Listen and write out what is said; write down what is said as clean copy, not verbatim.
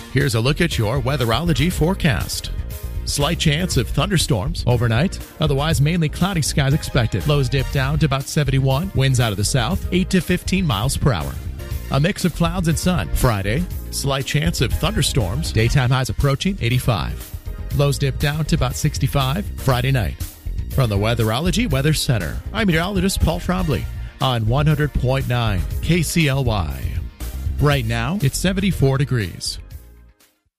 Here's a look at your weatherology forecast. Slight chance of thunderstorms overnight. Otherwise, mainly cloudy skies expected. Lows dip down to about 71. Winds out of the south, 8 to 15 miles per hour. A mix of clouds and sun. Friday, slight chance of thunderstorms. Daytime highs approaching 85. Lows dip down to about 65 Friday night. From the Weatherology Weather Center, I'm meteorologist Paul Trombley on 100.9 KCLY. Right now, it's 74 degrees.